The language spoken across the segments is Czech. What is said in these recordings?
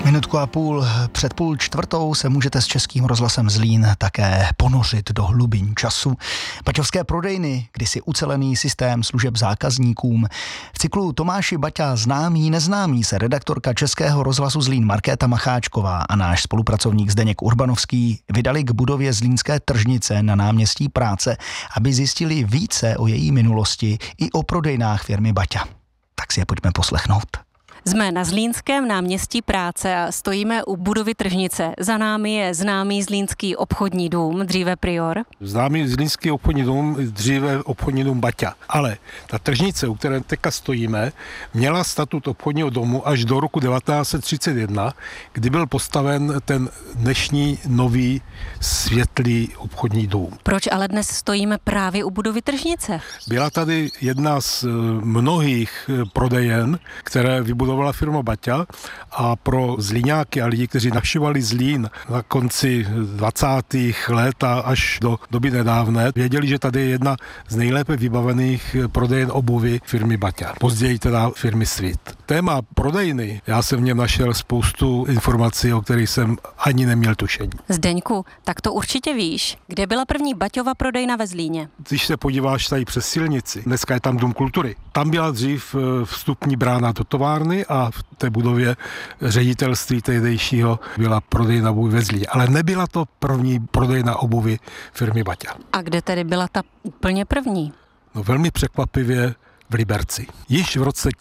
Minutku a půl před 3:30 se můžete s Českým rozhlasem Zlín také ponořit do hlubin času. Baťovské prodejny, kdysi ucelený systém služeb zákazníkům. V cyklu Tomáši Baťa známý, neznámý se redaktorka Českého rozhlasu Zlín Markéta Macháčková a náš spolupracovník Zdeněk Urbanovský vydali k budově Zlínské tržnice na náměstí Práce, aby zjistili více o její minulosti i o prodejnách firmy Baťa. Tak si je pojďme poslechnout. Jsme na Zlínském náměstí Práce a stojíme u budovy tržnice. Za námi je známý Zlínský obchodní dům, dříve Prior. Známý Zlínský obchodní dům, dříve obchodní dům Baťa. Ale ta tržnice, u které teďka stojíme, měla statut obchodního domu až do roku 1931, kdy byl postaven ten dnešní nový světlý obchodní dům. Proč ale dnes stojíme právě u budovy tržnice? Byla tady jedna z mnohých prodejen, které vybudovala firma Baťa, a pro Zlíňáky a lidi, kteří navštěvovali Zlín na konci 20. let a až do doby nedávné, věděli, že tady je jedna z nejlépe vybavených prodejen obuvy firmy Baťa. Později teda firmy Svit. Téma prodejny, já jsem v něm našel spoustu informací, o kterých jsem ani neměl tušení. Zdeňku, tak to určitě víš, kde byla první Baťova prodejna ve Zlíně? Když se podíváš tady přes silnici, dneska je tam Dům kultury. Tam byla dřív vstupní brána do továrny a v té budově ředitelství tehdejšího byla prodejna obuvy ve Zlíně. Ale nebyla to první prodejna obuvy firmy Baťa. A kde tedy byla ta úplně první? No velmi překvapivě v Liberci. Již v roce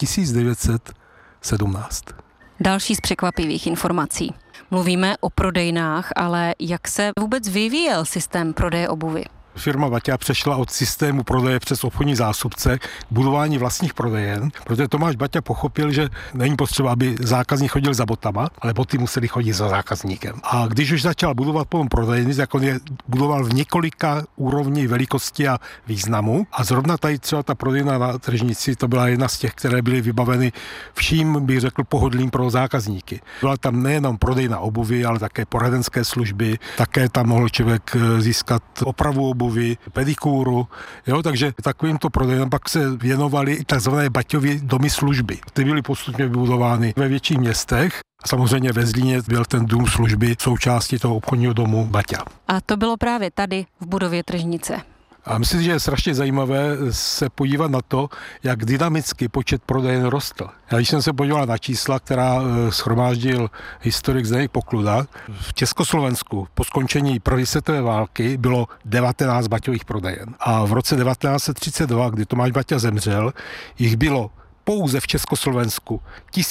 1917. Další z překvapivých informací. Mluvíme o prodejnách, ale jak se vůbec vyvíjel systém prodeje obuvy? Firma Baťa přešla od systému prodeje přes obchodní zástupce k budování vlastních prodejen, protože Tomáš Baťa pochopil, že není potřeba, aby zákazník chodil za botama, ale boty museli chodit za zákazníkem. A když už začal budovat potom prodejny, tak on je budoval v několika úrovni velikosti a významu. A zrovna tady třeba ta prodejna na tržnici, to byla jedna z těch, které byly vybaveny vším, bych řekl, pohodlným pro zákazníky. Byla tam nejenom prodejna obuvy, ale také poradenské služby, také tam mohl člověk získat opravu obuvy, pedikúru, jo, takže takovýmto prodejnám pak se věnovaly i takzvané Baťovy domy služby. Ty byly postupně vybudovány ve větších městech. Samozřejmě ve Zlíně byl ten dům služby součástí toho obchodního domu Baťa. A to bylo právě tady v budově tržnice. A myslím, že je strašně zajímavé se podívat na to, jak dynamicky počet prodejen rostl. Já když jsem se podíval na čísla, která shromáždil historik Zdeněk Pokluda, v Československu po skončení první světové války bylo 19 Baťových prodejen. A v roce 1932, kdy Tomáš Baťa zemřel, jich bylo pouze v Československu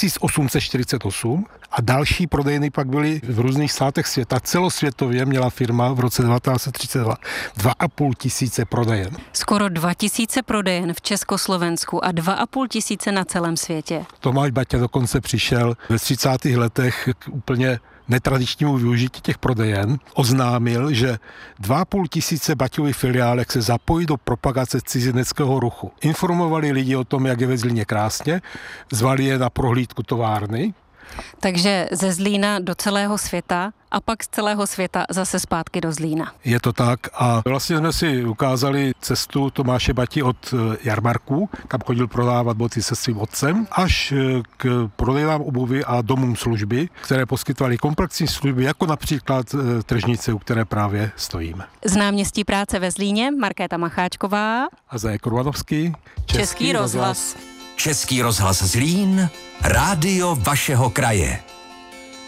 1848 a další prodejny pak byly v různých státech světa. Celosvětově měla firma v roce 1932 2,5 tisíce prodejen. Skoro 2000 prodejen v Československu a 2,5 tisíce na celém světě. Tomáš Baťa dokonce přišel ve 30. letech k úplně netradičnímu využití těch prodejen, oznámil, že 2,5 tisíce Baťových filiálek se zapojí do propagace cizineckého ruchu. Informovali lidi o tom, jak je ve Zlíně krásně, zvali je na prohlídku továrny. Takže ze Zlína do celého světa a pak z celého světa zase zpátky do Zlína. Je to tak a vlastně jsme si ukázali cestu Tomáše Bati od jarmarků, kam chodil prodávat boty se svým otcem, až k prodejnám obuvy a domům služby, které poskytovaly komplexní služby, jako například tržnice, u které právě stojíme. Z náměstí Práce ve Zlíně Markéta Macháčková a Zdeněk Urbanovský, Český rozhlas. Český rozhlas Zlín, rádio vašeho kraje.